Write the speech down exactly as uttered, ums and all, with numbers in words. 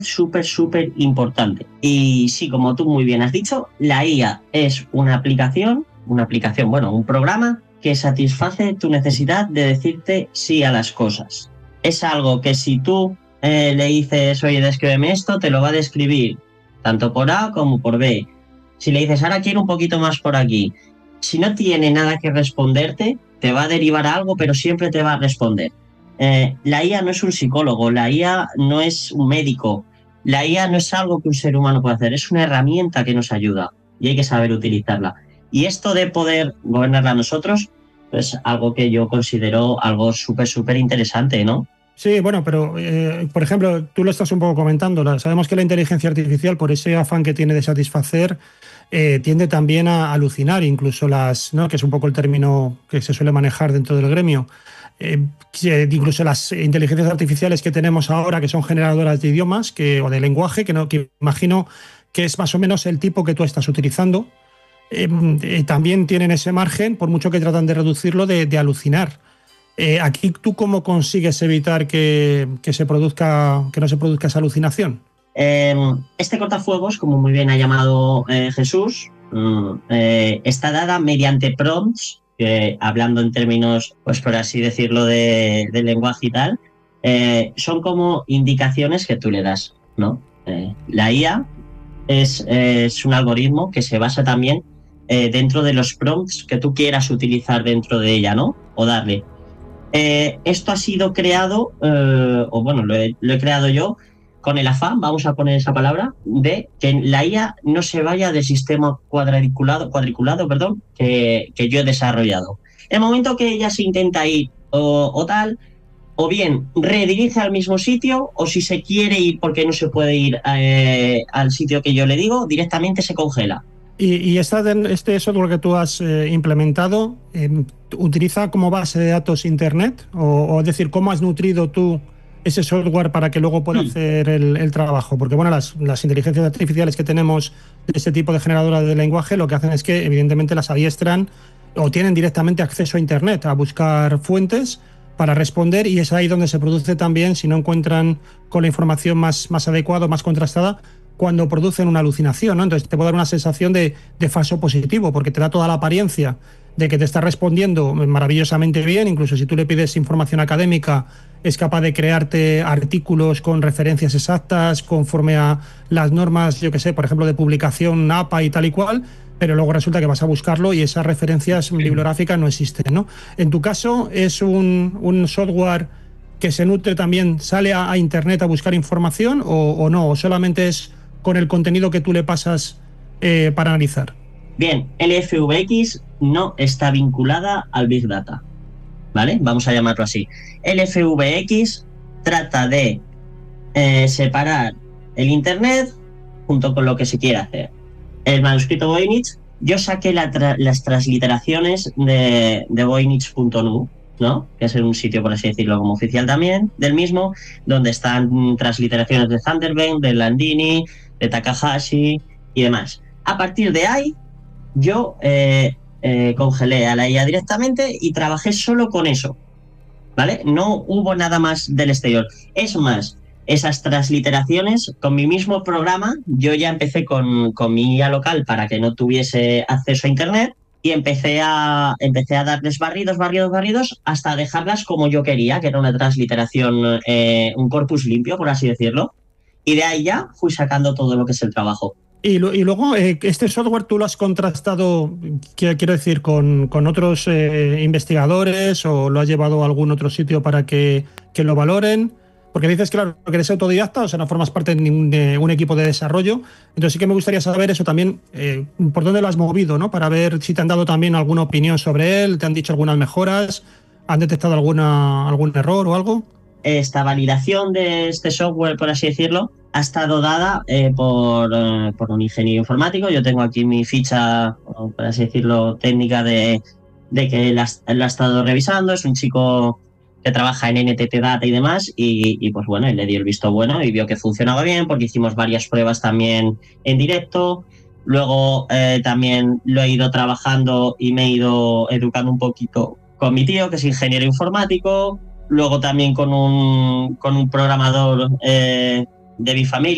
súper, súper importante. Y sí, como tú muy bien has dicho, la I A es una aplicación, una aplicación, bueno, un programa que satisface tu necesidad de decirte sí a las cosas. Es algo que si tú eh, le dices, oye, descríbeme esto, te lo va a describir tanto por A como por B. Si le dices, ahora quiero un poquito más por aquí, si no tiene nada que responderte, te va a derivar a algo, pero siempre te va a responder. Eh, la I A no es un psicólogo, la I A no es un médico, la I A no es algo que un ser humano puede hacer, es una herramienta que nos ayuda y hay que saber utilizarla. Y esto de poder gobernarla nosotros es algo que yo considero algo súper, súper interesante, ¿no? Sí, bueno, pero, eh, por ejemplo, tú lo estás un poco comentando, la, sabemos que la inteligencia artificial, por ese afán que tiene de satisfacer, eh, tiende también a alucinar, incluso las, ¿no?, que es un poco el término que se suele manejar dentro del gremio. Eh, que incluso las inteligencias artificiales que tenemos ahora, que son generadoras de idiomas que, o de lenguaje, que, no, que imagino que es más o menos el tipo que tú estás utilizando, eh, eh, también tienen ese margen, por mucho que tratan de reducirlo, de, de alucinar. Eh, aquí, ¿tú cómo consigues evitar que, que, se produzca, que no se produzca esa alucinación? Eh, este cortafuegos, como muy bien ha llamado eh, Jesús, eh, está dada mediante prompts, que hablando en términos, pues por así decirlo, de, de lenguaje y tal, eh, son como indicaciones que tú le das, ¿no? Eh, la I A es, es un algoritmo que se basa también eh, dentro de los prompts que tú quieras utilizar dentro de ella, ¿no? O darle. Eh, esto ha sido creado, eh, o bueno, lo he, lo he creado yo, con el afán, vamos a poner esa palabra, de que la I A no se vaya del sistema cuadriculado, cuadriculado perdón, que, que yo he desarrollado. El momento que ella se intenta ir o, o tal, o bien redirige al mismo sitio, o si se quiere ir porque no se puede ir eh, al sitio que yo le digo, directamente se congela. ¿Y, y esta, este software que tú has eh, implementado eh, utiliza como base de datos Internet? O, o es decir, ¿cómo has nutrido tú ese software para que luego pueda hacer el, el trabajo? Porque bueno, las, las inteligencias artificiales que tenemos de este tipo de generadoras de lenguaje lo que hacen es que evidentemente las adiestran o tienen directamente acceso a Internet, a buscar fuentes para responder, y es ahí donde se produce también, si no encuentran con la información más, más adecuada, más contrastada, cuando producen una alucinación, ¿no? Entonces te puede dar una sensación de, de falso positivo, porque te da toda la apariencia de que te está respondiendo maravillosamente bien. Incluso si tú le pides información académica, es capaz de crearte artículos con referencias exactas, conforme a las normas, yo que sé, por ejemplo, de publicación A P A y tal y cual, pero luego resulta que vas a buscarlo y esas referencias bibliográficas no existen, ¿no? En tu caso, es un, un software que se nutre también, sale a, a Internet a buscar información, o, o no, o solamente es con el contenido que tú le pasas eh, para analizar. Bien, L F V X no está vinculada al Big Data, ¿vale? Vamos a llamarlo así. L F V X trata de eh, separar el Internet junto con lo que se quiere hacer. El manuscrito Voynich, yo saqué la tra las transliteraciones de, de voynich punto nu, ¿no? Que es un sitio, por así decirlo, como oficial también del mismo, donde están transliteraciones de Thunderbird, de Landini, de Takahashi y demás. A partir de ahí, yo eh, eh, congelé a la I A directamente y trabajé solo con eso, ¿vale? No hubo nada más del exterior. Es más, esas transliteraciones, con mi mismo programa, yo ya empecé con, con mi I A local para que no tuviese acceso a Internet, y empecé a, empecé a darles barridos, barridos, barridos, hasta dejarlas como yo quería, que era una transliteración, eh, un corpus limpio, por así decirlo. Y de ahí ya fui sacando todo lo que es el trabajo. Y, lo, y luego, eh, este software tú lo has contrastado, quiero decir, con, con otros eh, investigadores, o lo has llevado a algún otro sitio para que, que lo valoren. Porque dices, claro, que eres autodidacta, o sea, no formas parte de un, de un equipo de desarrollo. Entonces sí que me gustaría saber eso también, eh, por dónde lo has movido, ¿no? Para ver si te han dado también alguna opinión sobre él, te han dicho algunas mejoras, han detectado alguna, algún error o algo. Esta validación de este software, por así decirlo, ha estado dada eh, por, eh, por un ingeniero informático. Yo tengo aquí mi ficha, por así decirlo, técnica de, de que la, la ha estado revisando. Es un chico que trabaja en N T T Data y demás, y, y pues bueno, él le dio el visto bueno y vio que funcionaba bien, porque hicimos varias pruebas también en directo. Luego eh, también lo he ido trabajando y me he ido educando un poquito con mi tío, que es ingeniero informático. Luego también con un, con un programador eh, de mi familia.